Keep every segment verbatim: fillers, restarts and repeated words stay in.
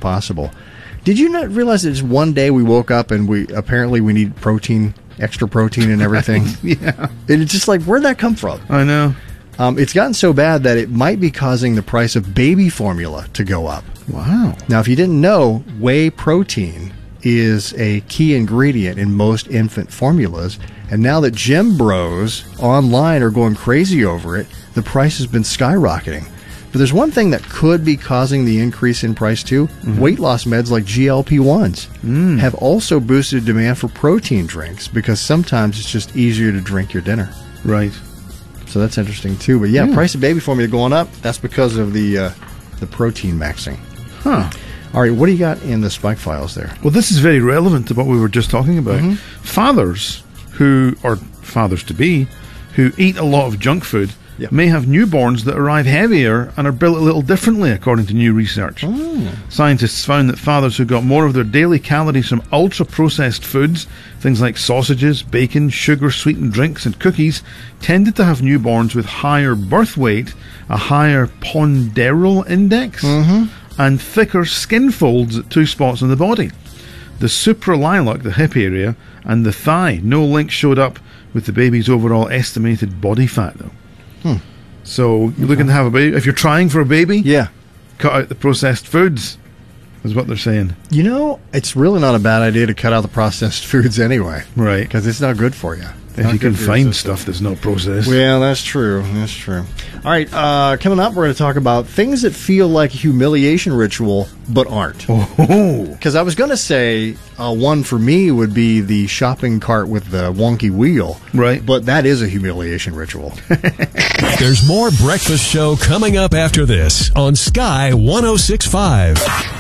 possible. Did you not realize that just one day we woke up and we apparently we need protein, extra protein and everything? Yeah. And it's just like, where'd that come from? I know. Um, it's gotten so bad that it might be causing the price of baby formula to go up. Wow. Now, if you didn't know, whey protein is a key ingredient in most infant formulas. And now that gym bros online are going crazy over it, the price has been skyrocketing. But there's one thing that could be causing the increase in price too. Mm-hmm. Weight loss meds like G L P ones mm. have also boosted demand for protein drinks because sometimes it's just easier to drink your dinner. Right. So that's interesting too. But yeah, yeah. price of baby formula going up. That's because of the uh, the protein maxing. Huh. All right, what do you got in the spike files there? Well, this is very relevant to what we were just talking about. Mm-hmm. Fathers who, or fathers-to-be, who eat a lot of junk food yep. may have newborns that arrive heavier and are built a little differently, according to new research. Oh. Scientists found that fathers who got more of their daily calories from ultra-processed foods, things like sausages, bacon, sugar-sweetened drinks, and cookies, tended to have newborns with higher birth weight, a higher ponderal index, mm-hmm. and thicker skin folds at two spots on the body. The supralilac, the hip area, and the thigh. No link showed up with the baby's overall estimated body fat, though. Hmm. So, you're looking to have a baby. If you're trying for a baby, yeah, cut out the processed foods, is what they're saying. You know, it's really not a bad idea to cut out the processed foods anyway. Right. Because it's not good for you. If you can find stuff that's not processed. Well, that's true. That's true. All right, uh, coming up, we're going to talk about things that feel like a humiliation ritual, but aren't. Oh. Because I was going to say uh, one for me would be the shopping cart with the wonky wheel. Right. But that is a humiliation ritual. There's more Breakfast Show coming up after this on Sky one oh six point five.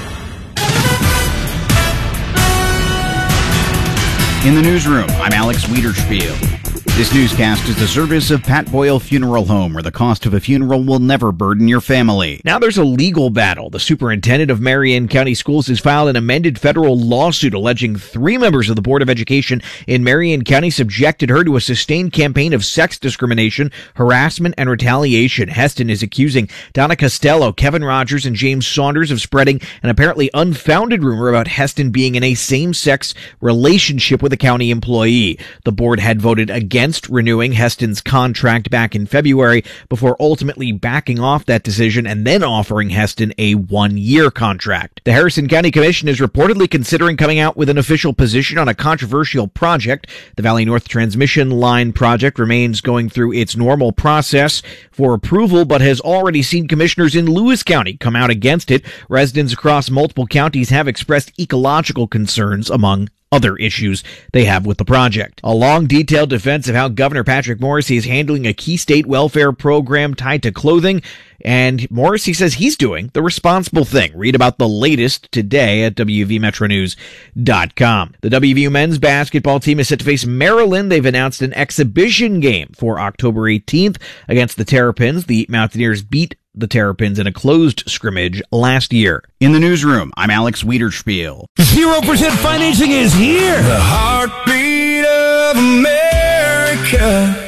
In the newsroom, I'm Alex Wiederspiel. This newscast is the service of Pat Boyle Funeral Home, where the cost of a funeral will never burden your family. Now there's a legal battle. The superintendent of Marion County Schools has filed an amended federal lawsuit alleging three members of the Board of Education in Marion County subjected her to a sustained campaign of sex discrimination, harassment, and retaliation. Heston is accusing Donna Costello, Kevin Rogers, and James Saunders of spreading an apparently unfounded rumor about Heston being in a same-sex relationship with a county employee. The board had voted against renewing Heston's contract back in February before ultimately backing off that decision and then offering Heston a one-year contract. The Harrison County Commission is reportedly considering coming out with an official position on a controversial project. The Valley North Transmission Line project remains going through its normal process for approval, but has already seen commissioners in Lewis County come out against it. Residents across multiple counties have expressed ecological concerns, among other issues they have with the project. A long, detailed defense of how Governor Patrick Morrisey is handling a key state welfare program tied to clothing, and Morrisey says he's doing the responsible thing. Read about the latest today at W V Metro News dot com. The W V U men's basketball team is set to face Maryland. They've announced an exhibition game for October eighteenth against the Terrapins. The Mountaineers beat the Terrapins in a closed scrimmage last year. In the newsroom, I'm Alex Wiederspiel. zero percent financing is here. The heartbeat of America.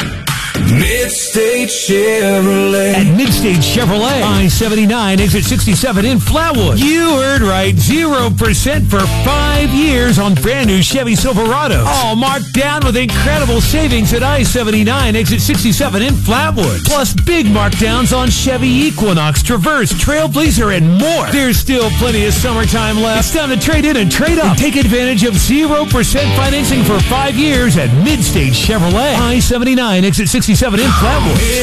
Midstate Chevrolet. At Midstate Chevrolet, I seventy-nine, exit sixty-seven in Flatwood. You heard right. zero percent for five years on brand new Chevy Silverados. All marked down with incredible savings at I seventy-nine, exit sixty-seven in Flatwood. Plus big markdowns on Chevy Equinox, Traverse, Trailblazer, and more. There's still plenty of summertime left. It's time to trade in and trade up. And take advantage of zero percent financing for five years at Midstate Chevrolet. I seventy-nine, exit sixty-seven in Flatwood.